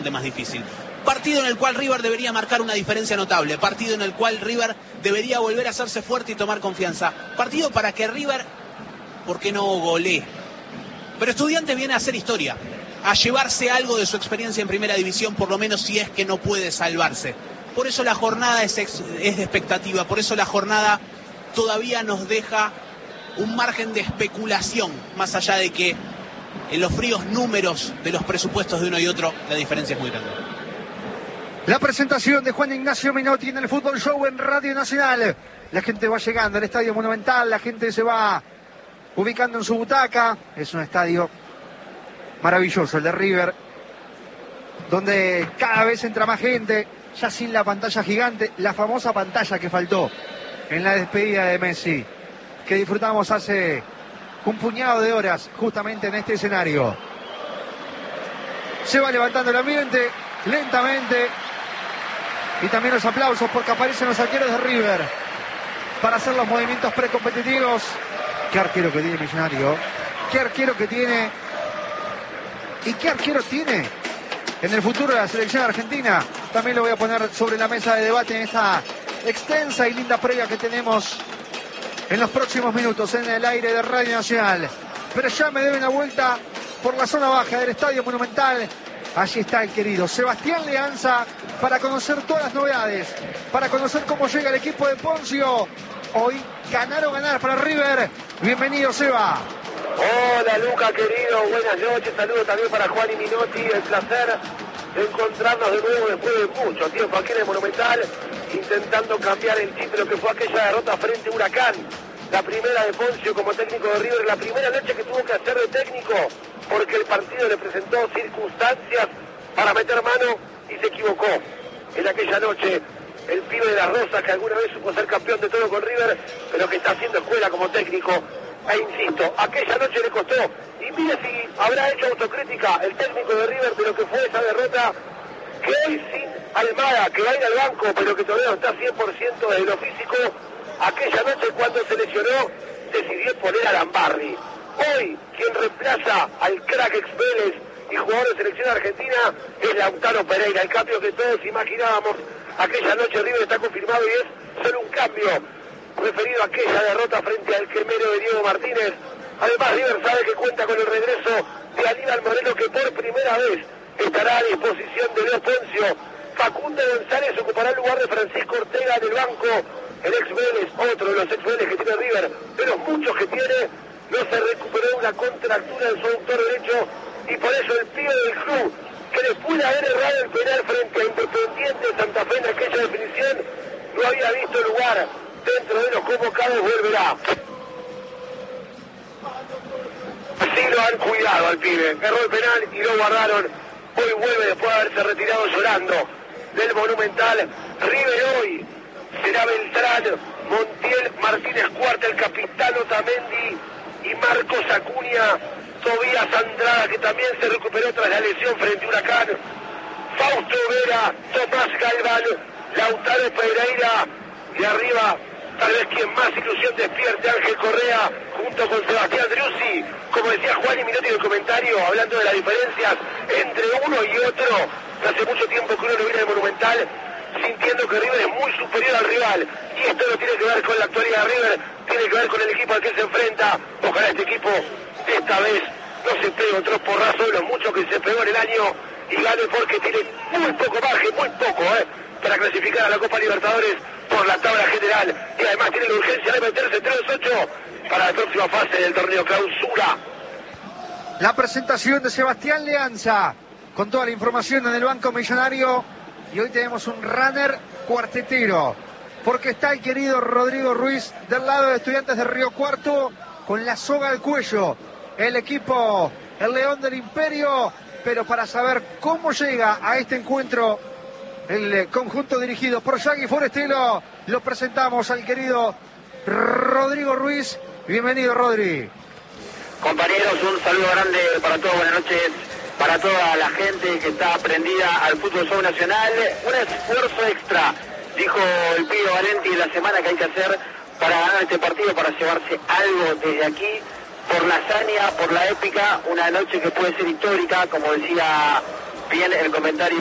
más difícil. Partido en el cual River debería marcar una diferencia notable. Partido en el cual River debería volver a hacerse fuerte y tomar confianza. Partido para que River, ¿por qué no golee? Pero Estudiantes viene a hacer historia, a llevarse algo de su experiencia en primera división, por lo menos si es que no puede salvarse. Por eso la jornada es de expectativa, por eso la jornada todavía nos deja un margen de especulación, más allá de que en los fríos números de los presupuestos de uno y otro la diferencia es muy grande. La presentación de Juan Ignacio Menotti en el Fútbol Show en Radio Nacional. La gente va llegando al Estadio Monumental, la gente se va ubicando en su butaca. Es un estadio maravilloso, el de River, donde cada vez entra más gente, ya sin la pantalla gigante, la famosa pantalla que faltó en la despedida de Messi, que disfrutamos hace un puñado de horas justamente en este escenario. Se va levantando el ambiente lentamente y también los aplausos porque aparecen los arqueros de River para hacer los movimientos precompetitivos. Qué arquero que tiene Millonario, qué arquero que tiene y qué arquero tiene en el futuro de la selección argentina. También lo voy a poner sobre la mesa de debate en esta extensa y linda previa que tenemos en los próximos minutos en el aire de Radio Nacional. Pero ya me deben una vuelta por la zona baja del Estadio Monumental. Allí está el querido Sebastián Leanza para conocer todas las novedades, para conocer cómo llega el equipo de Poncio. Hoy ganar o ganar para River. Bienvenido, Seba. Hola, Luca, querido. Buenas noches. Saludos también para Juan y Menotti. El placer de encontrarnos de nuevo después de mucho tiempo aquí en el Monumental, intentando cambiar el título que fue aquella derrota frente a Huracán. La primera de Poncio como técnico de River, la primera noche que tuvo que hacer de técnico, porque el partido le presentó circunstancias para meter mano y se equivocó. En aquella noche, el pibe de las Rosas, que alguna vez supo ser campeón de todo con River, pero que está haciendo escuela como técnico. E insisto, aquella noche le costó. Y mire si habrá hecho autocrítica el técnico de River de lo que fue esa derrota, que hoy sin Almada, que va a ir al banco, pero que todavía no está 100% de lo físico. Aquella noche cuando se lesionó, decidió poner a Lambarri. Hoy, quien reemplaza al crack ex Vélez y jugador de selección argentina es Lautaro Pereira. El cambio que todos imaginábamos. Aquella noche River está confirmado y es solo un cambio referido a aquella derrota frente al quemero de Diego Martínez. Además, River sabe que cuenta con el regreso de Aníbal Moreno, que por primera vez estará a disposición de Leo Poncio. Facundo González ocupará el lugar de Francisco Ortega en el banco. El ex Vélez, otro de los ex Vélez que tiene River, de los muchos que tiene, no se recuperó una contractura en su aductor derecho, y por eso el pibe del club, que le pudo haber errado el penal frente a Independiente Santa Fe en aquella definición, no había visto lugar dentro de los convocados, volverá. Así lo han cuidado al pibe, erró el penal y lo guardaron. Hoy vuelve después de haberse retirado llorando del Monumental. River hoy será Beltrán, Montiel, Martínez Cuarta, el capitán Otamendi y Marcos Acuña, Tobías Andrada, que también se recuperó tras la lesión frente a Huracán, Fausto Vera, Tomás Galván, Lautaro Pereira, y arriba tal vez quien más ilusión despierte, Ángel Correa, junto con Sebastián Driussi. Como decía Juan y Menotti en el comentario, hablando de las diferencias entre uno y otro, hace mucho tiempo que uno no viene al Monumental sintiendo que River es muy superior al rival, y esto no tiene que ver con la actualidad de River, tiene que ver con el equipo al que se enfrenta. Ojalá este equipo esta vez no se pegue otro porrazo de los muchos que se pegó en el año y gane, porque tiene muy poco margen, muy poco, para clasificar a la Copa Libertadores por la tabla general, y además tiene la urgencia de meterse entre los 8 para la próxima fase del torneo Clausura. La presentación de Sebastián Leanza con toda la información en el Banco Millonario, y hoy tenemos un runner cuartetero, porque está el querido Rodrigo Ruiz del lado de Estudiantes de Río Cuarto con la soga al cuello, el equipo, el León del Imperio. Pero para saber cómo llega a este encuentro el conjunto dirigido por Yagui Forestelo, lo presentamos al querido Rodrigo Ruiz. Bienvenido, Rodri. Compañeros, un saludo grande para todos, buenas noches para toda la gente que está prendida al fútbol show nacional. Un esfuerzo extra, dijo el pibe Valenti en la semana, que hay que hacer para ganar este partido, para llevarse algo desde aquí, por la hazaña, por la épica, una noche que puede ser histórica, como decía Bien el comentario.